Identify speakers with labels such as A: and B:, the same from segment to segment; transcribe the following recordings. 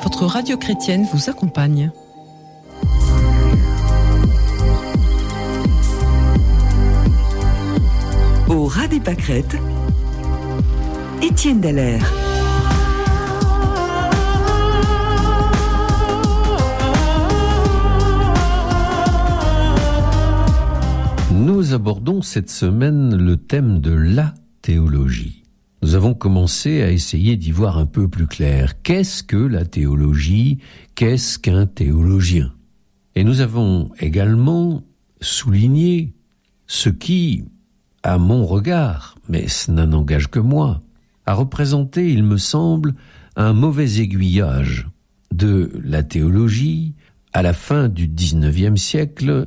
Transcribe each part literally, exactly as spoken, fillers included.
A: votre radio chrétienne vous accompagne.
B: Au ras des pâquerettes, Étienne Dallaire.
C: Nous abordons cette semaine le thème de la théologie. Nous avons commencé à essayer d'y voir un peu plus clair. Qu'est-ce que la théologie ? Qu'est-ce qu'un théologien ? Et nous avons également souligné ce qui, à mon regard, mais cela n'engage que moi, a représenté, il me semble, un mauvais aiguillage de la théologie à la fin du dix-neuvième siècle,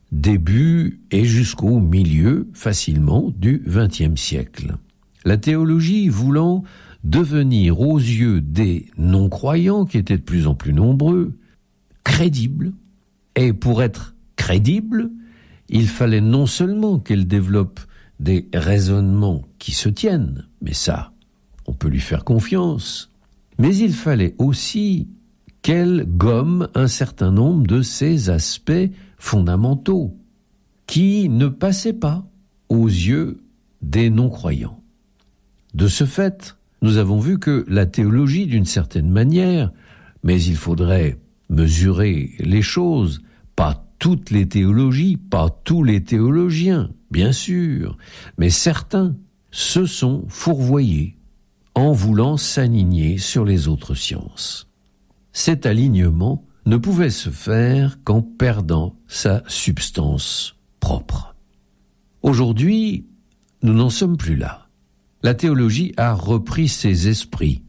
C: début et jusqu'au milieu, facilement, du vingtième siècle. La théologie voulant devenir aux yeux des non-croyants, qui étaient de plus en plus nombreux, crédible. Et pour être crédible, il fallait non seulement qu'elle développe des raisonnements qui se tiennent, mais ça, on peut lui faire confiance, mais il fallait aussi qu'elle gomme un certain nombre de ses aspects fondamentaux, qui ne passaient pas aux yeux des non-croyants. De ce fait, nous avons vu que la théologie, d'une certaine manière, mais il faudrait mesurer les choses, pas toutes les théologies, pas tous les théologiens, bien sûr, mais certains se sont fourvoyés en voulant s'aligner sur les autres sciences. Cet alignement ne pouvait se faire qu'en perdant sa substance propre. Aujourd'hui, nous n'en sommes plus là. La théologie a repris ses esprits.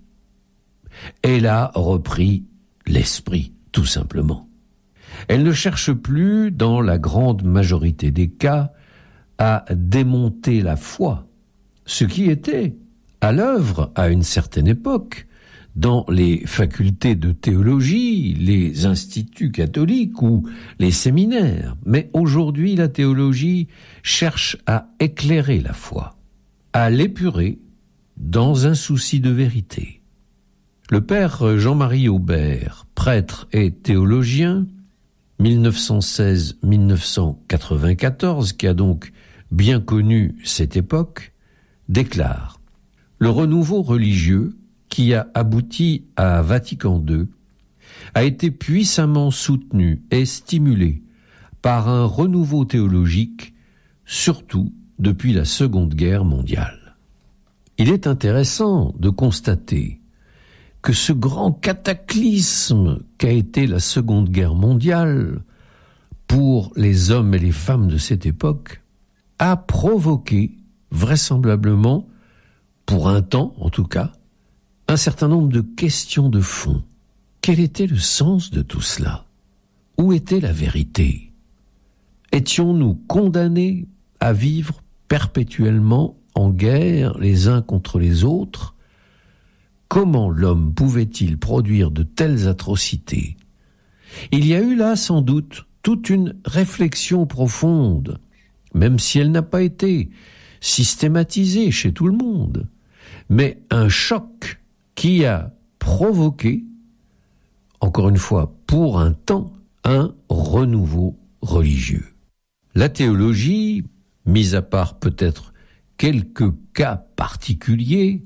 C: Elle a repris l'esprit, tout simplement. Elle ne cherche plus, dans la grande majorité des cas, à démonter la foi, ce qui était à l'œuvre à une certaine époque dans les facultés de théologie, les instituts catholiques ou les séminaires. Mais aujourd'hui, la théologie cherche à éclairer la foi, à l'épurer dans un souci de vérité. Le père Jean-Marie Aubert, prêtre et théologien, mille neuf cent seize à mille neuf cent quatre-vingt-quatorze, qui a donc bien connu cette époque, déclare « Le renouveau religieux qui a abouti à Vatican deux a été puissamment soutenu et stimulé par un renouveau théologique, surtout depuis la Seconde Guerre mondiale. » Il est intéressant de constater que ce grand cataclysme qu'a été la Seconde Guerre mondiale pour les hommes et les femmes de cette époque a provoqué, vraisemblablement, pour un temps en tout cas, un certain nombre de questions de fond. Quel était le sens de tout cela ? Où était la vérité ? Étions-nous condamnés à vivre perpétuellement en guerre les uns contre les autres ? Comment l'homme pouvait-il produire de telles atrocités ? Il y a eu là sans doute toute une réflexion profonde, même si elle n'a pas été systématisée chez tout le monde, mais un choc qui a provoqué, encore une fois pour un temps, un renouveau religieux. La théologie, mis à part peut-être quelques cas particuliers,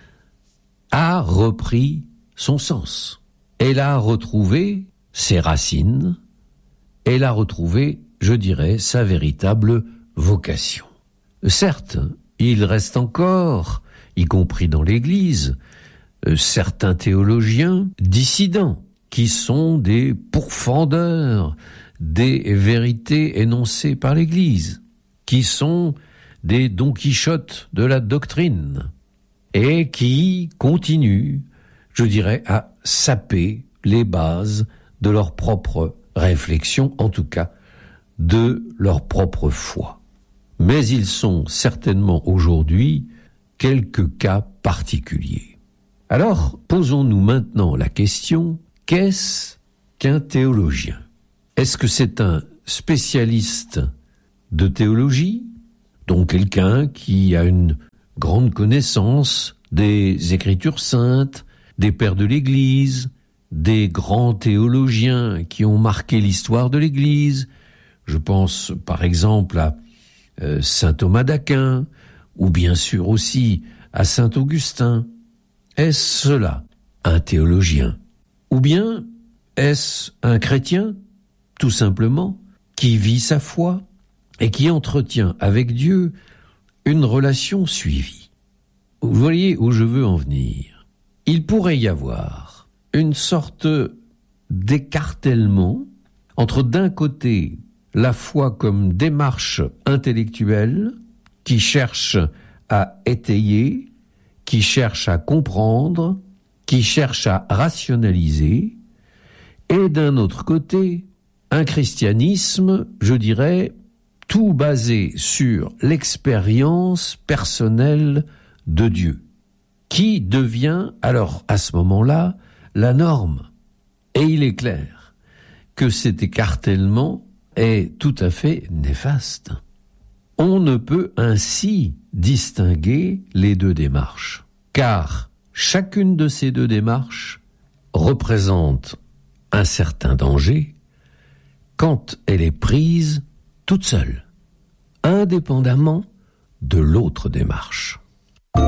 C: a repris son sens. Elle a retrouvé ses racines, elle a retrouvé, je dirais, sa véritable vocation. Certes, il reste encore, y compris dans l'Église, certains théologiens dissidents qui sont des pourfendeurs des vérités énoncées par l'Église, qui sont des Don Quichotte de la doctrine, et qui continuent, je dirais, à saper les bases de leur propre réflexion, en tout cas de leur propre foi. Mais ils sont certainement aujourd'hui quelques cas particuliers. Alors, posons-nous maintenant la question, qu'est-ce qu'un théologien ? Est-ce que c'est un spécialiste de théologie, donc quelqu'un qui a une grande connaissance des Écritures saintes, des pères de l'Église, des grands théologiens qui ont marqué l'histoire de l'Église. Je pense par exemple à euh, saint Thomas d'Aquin, ou bien sûr aussi à saint Augustin. Est-ce cela un théologien? Ou bien est-ce un chrétien, tout simplement, qui vit sa foi et qui entretient avec Dieu une relation suivie? Vous voyez où je veux en venir. Il pourrait y avoir une sorte d'écartèlement entre d'un côté la foi comme démarche intellectuelle qui cherche à étayer, qui cherche à comprendre, qui cherche à rationaliser, et d'un autre côté, un christianisme, je dirais, tout basé sur l'expérience personnelle de Dieu, qui devient alors à ce moment-là la norme. Et il est clair que cet écartèlement est tout à fait néfaste. On ne peut ainsi distinguer les deux démarches, car chacune de ces deux démarches représente un certain danger quand elle est prise toute seule, indépendamment de l'autre démarche.